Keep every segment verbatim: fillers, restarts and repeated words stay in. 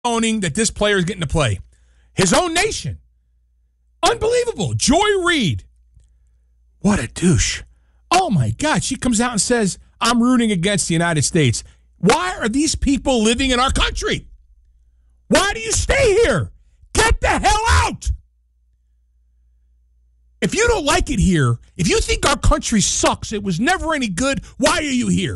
owning that this player is getting to play. His own nation. Unbelievable. Joy Reid. What a douche. Oh, my God. She comes out and says, I'm rooting against the United States. Why are these people living in our country? Why do you stay here? Get the hell out. If you don't like it here, if you think our country sucks, it was never any good, why are you here?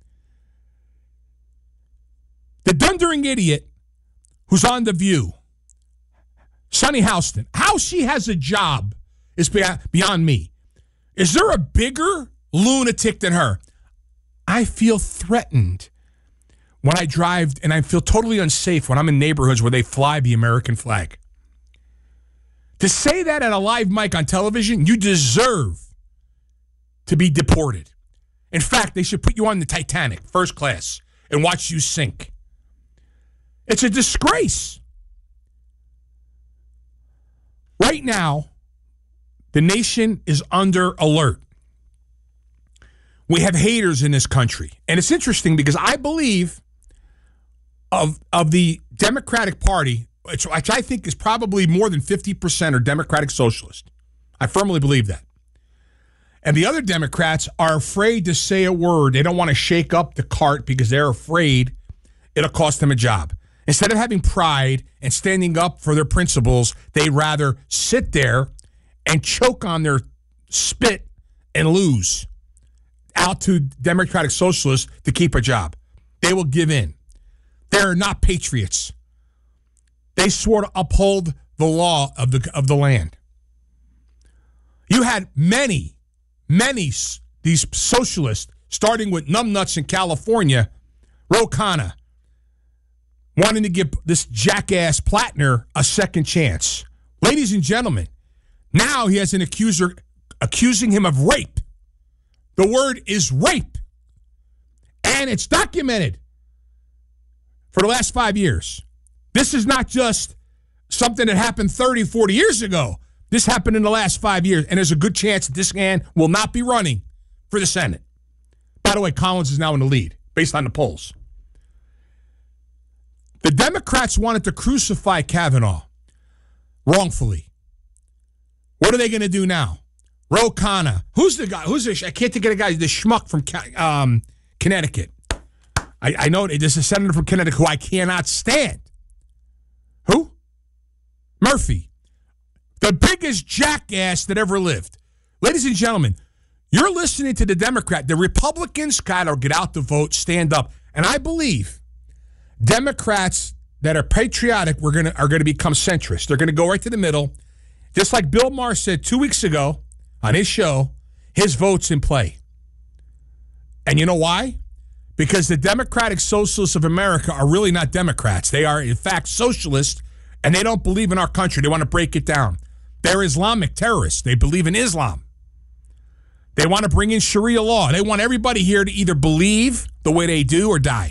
The dundering idiot who's on The View, Sunny Houston, how she has a job is beyond me. Is there a bigger lunatic than her? I feel threatened when I drive, and I feel totally unsafe when I'm in neighborhoods where they fly the American flag. To say that at a live mic on television, you deserve to be deported. In fact, they should put you on the Titanic, first class, and watch you sink. It's a disgrace. Right now, the nation is under alert. We have haters in this country. And it's interesting because I believe of, of the Democratic Party, which I think is probably more than fifty percent are Democratic Socialist. I firmly believe that. And the other Democrats are afraid to say a word. They don't want to shake up the cart because they're afraid it'll cost them a job. Instead of having pride and standing up for their principles, they'd rather sit there and choke on their spit and lose out to Democratic Socialists to keep a job. They will give in. They're not patriots. They swore to uphold the law of the of the land. You had many, many these socialists, starting with numbnuts in California, Ro Khanna, wanting to give this jackass Plattner a second chance. Ladies and gentlemen, now he has an accuser accusing him of rape. The word is rape. And it's documented for the last five years. This is not just something that happened thirty, forty years ago. This happened in the last five years, and there's a good chance that this man will not be running for the Senate. By the way, Collins is now in the lead, based on the polls. The Democrats wanted to crucify Kavanaugh wrongfully. What are they going to do now? Ro Khanna. Who's the guy? Who's the, I can't think of the guy, the schmuck from um, Connecticut. I, I know there's a senator from Connecticut who I cannot stand. Who? Murphy. The biggest jackass that ever lived. Ladies and gentlemen, you're listening to the Democrat. The Republicans got to get out the vote, stand up. And I believe Democrats that are patriotic we're gonna, are going to become centrist. They're going to go right to the middle. Just like Bill Maher said two weeks ago on his show, his vote's in play. And you know why? Because the Democratic Socialists of America are really not Democrats. They are, in fact, socialists, and they don't believe in our country. They want to break it down. They're Islamic terrorists. They believe in Islam. They want to bring in Sharia law. They want everybody here to either believe the way they do or die.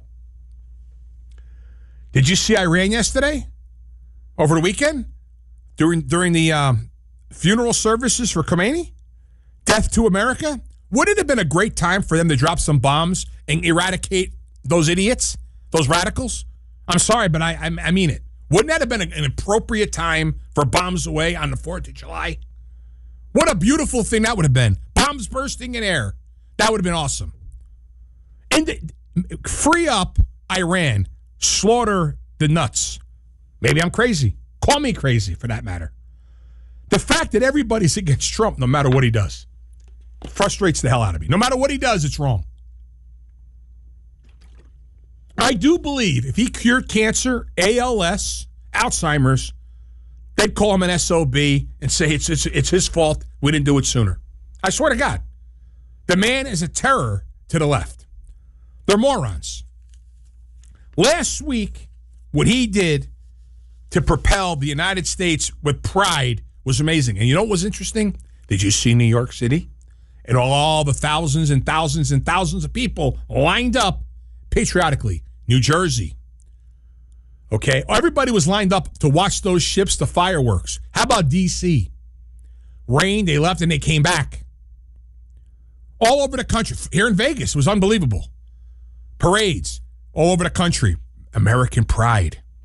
Did you see Iran yesterday? Over the weekend? During, during the um, funeral services for Khomeini? Death to America? Wouldn't it have been a great time for them to drop some bombs and eradicate those idiots, those radicals? I'm sorry, but I, I, I mean it. Wouldn't that have been an appropriate time for bombs away on the fourth of July? What a beautiful thing that would have been. Bombs bursting in air. That would have been awesome. And the, free up Iran. Slaughter the nuts. Maybe I'm crazy. Call me crazy, for that matter. The fact that everybody's against Trump, no matter what he does, frustrates the hell out of me. No matter what he does, it's wrong. I do believe if he cured cancer, A L S, Alzheimer's, they'd call him an S O B and say it's, it's, it's his fault. We didn't do it sooner. I swear to God. The man is a terror to the left. They're morons. Last week, what he did to propel the United States with pride was amazing. And you know what was interesting? Did you see New York City? And all the thousands and thousands and thousands of people lined up patriotically. New Jersey. Okay? Everybody was lined up to watch those ships, the fireworks. How about D C? Rain, they left and they came back. All over the country. Here in Vegas, it was unbelievable. Parades all over the country. American pride.